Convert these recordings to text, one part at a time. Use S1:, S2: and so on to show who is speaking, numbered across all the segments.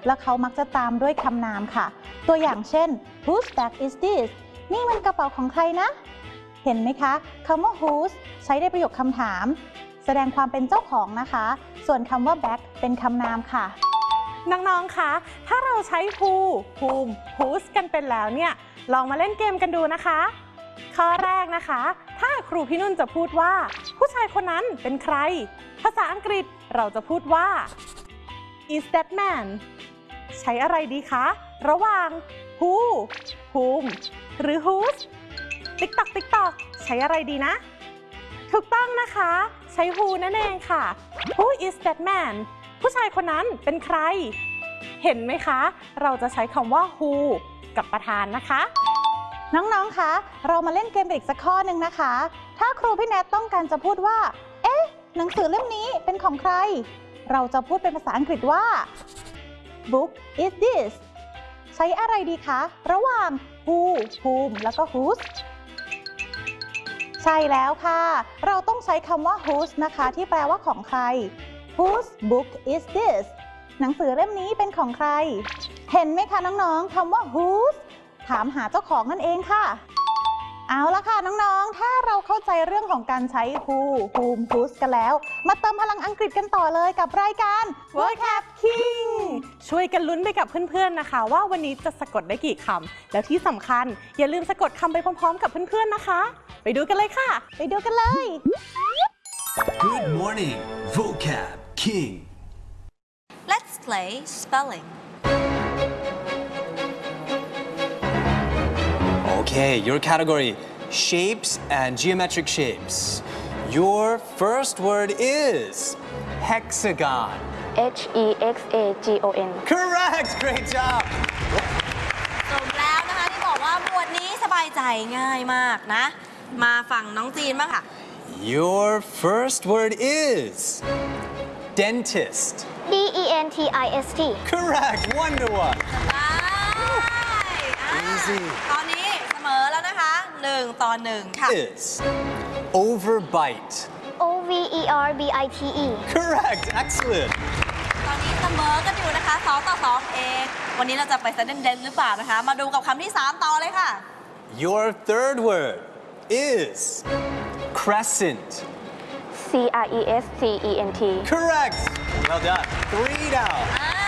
S1: และเขามักจะตามด้วยคำนามค่ะตัวอย่างเช่น whose bag is this นี่มันกระเป๋าของใครนะเห็นไหมคะคำว่า whose ใช้ในประโยคคำถามแสดงความเป็นเจ้าของนะคะส่วนคำว่า bag เป็นคำนามค่ะ
S2: น้องๆคะถ้าเราใช้ who whom whose กันเป็นแล้วเนี่ยลองมาเล่นเกมกันดูนะคะข้อแรกนะคะถ้าครูพี่นุ่นจะพูดว่าผู้ชายคนนั้นเป็นใครภาษาอังกฤษเราจะพูดว่า is that man ใช้อะไรดีคะระหว่าง who whom หรือ whose ติ๊กตอกติ๊กตอกใช้อะไรดีนะถูกต้องนะคะใช้ who นั่นเองค่ะ who is that man ผู้ชายคนนั้นเป็นใครเห็นไหมคะเราจะใช้คำว่า who กับประธานนะคะ
S1: น้องๆคะเรามาเล่นเกมอีกสักข้อหนึ่งนะคะถ้าครูพี่แนทต้องการจะพูดว่าเอ๊ะหนังสือเล่มนี้เป็นของใครเราจะพูดเป็นภาษาอังกฤษว่า book is this ใช้อะไรดีคะระหว่าง who whom แล้วก็ whose ใช่แล้วค่ะเราต้องใช้คำว่า whose นะคะที่แปลว่าของใคร whose book is this หนังสือเล่มนี้เป็นของใครเห็นไหมคะน้องๆคำว่า whose ถามหาเจ้าของนั่นเองค่ะเอาละค่ะน้องๆถ้าเราเข้าใจเรื่องของการใช้ who whom whose กันแล้วมาเติมพลังอังกฤษกันต่อเลยกับรายการ
S2: Vocab King ช่วยกันลุ้นไปกับเพื่อนๆนะคะว่าวันนี้จะสะกดได้กี่คำแล้วที่สำคัญอย่าลืมสะกดคำไปพร้อมๆกับเพื่อนๆนะคะไปดูกันเลยค่ะ
S1: ไปดูกันเลย
S3: Good morning Vocab King
S4: Let's play spelling
S3: Okay, your category, shapes and geometric shapes. Your first word is hexagon.
S5: Hexagon.
S3: Correct! Great job!
S4: สมแล้วนะคะที่บอกว่าหมวดนี้สบายใจง่ายมากนะมาฝั่งน้องจีนบ้างค่ะ
S3: Your first word is dentist.
S5: Dentist.
S3: Correct! Wonder one.
S4: ได้ตอนนี้เสมอแล้วนะคะ1-1ค่ะ
S3: Is overbite.
S5: Overbite.
S3: Correct! Excellent.
S4: ตอนนี้เสมอกันอยู่นะคะ2-2เองวันนี้เราจะไปสะเด่นๆหรือเปล่านะคะมาดูกับคำที่3ต่อเลยค่ะ
S3: Your third word is crescent.
S5: Crescent.
S3: Correct! Well done. 3 down.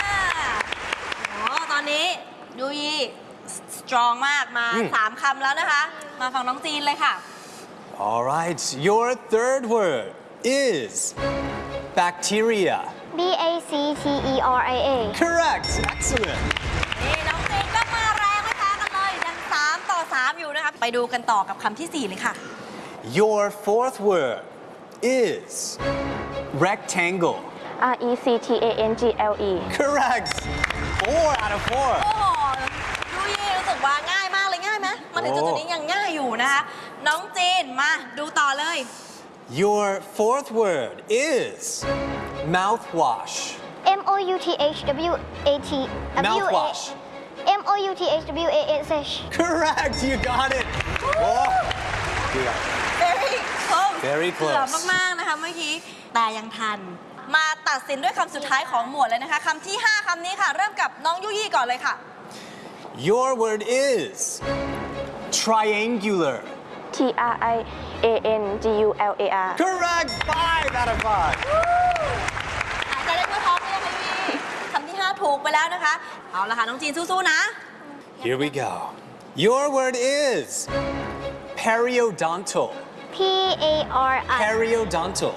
S4: ตอนนี้ดูยีstrong มากมา3คำแล้วนะคะมาฝั่งน้องจีนเลยค่ะ
S3: All right, your third word is bacteria.
S5: Bacteria.
S3: Correct. Excellent.
S4: นี่น้องจีนก็มาแรงไม่แพ้กันเลยยัง3-3อยู่นะคะไปดูกันต่อกับคำที่4เลยค่ะ
S3: Your fourth word is rectangle.
S5: Rectangle.
S3: Correct. 4 out of 4.
S4: โอ้ดูยีรู้สึกว่าง่ายมากเลยง่ายไหมมาถึงจุดนี้ยังง่ายอยู่นะคะน้องจีนมาดูต่อเลย
S3: Your fourth word is mouthwash.
S5: Mouthwash.
S3: Mouthwash.
S5: Mouthwash.
S3: Correct. You got it. Oh.
S4: very close
S3: Very
S4: เกือบ
S3: close.
S4: มากๆนะคะเมื่อกี้แต่ยังทันมาตัดสินด้วยคำสุดท้ายของหมวดเลยนะคะคำที่5คำนี้ค่ะเริ่มกับน้องยุยี่ก่อนเลยค่ะ
S3: Your word is triangular.
S5: Triangular.
S3: Correct. 5 out of 5.
S4: หายใจได้ทั่วท้องเลยนะคะยุยี่คำที่5ถูกไปแล้วนะคะเอาละค่ะน้องจีนสู้ๆนะ
S3: Here we go. Your word is periodontal.
S5: Periodontal.
S3: Periodontal.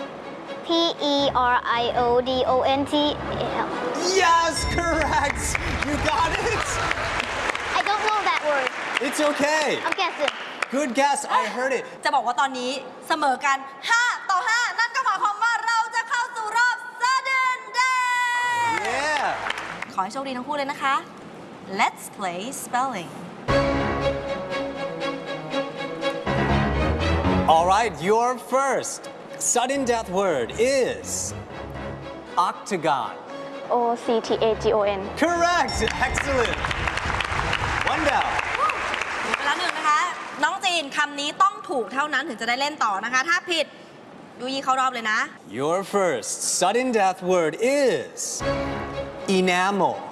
S3: Yes, correct. You got it.
S5: I don't know that word.
S3: It's okay.
S5: I'm guessing.
S3: Good guess. I heard it.
S4: จะบอกว่าตอนนี้เสมอกัน5-5นั่นก็หมายความว่าเราจะเข้าสู่รอบ Sudden Death
S3: Yeah.
S4: ขอให้โชคดีทั้งคู่เลยนะคะ Let's play spelling
S3: All right, your first sudden death word is octagon.
S5: Octagon.
S3: Correct. Excellent. 1 down.
S4: ถูกไปแล้ว1นะคะ น้องจีนคำนี้ต้องถูกเท่านั้นถึงจะได้เล่นต่อนะคะ ถ้าผิดยูยีเข้ารอบเลยนะ
S3: Your first sudden death word is enamel.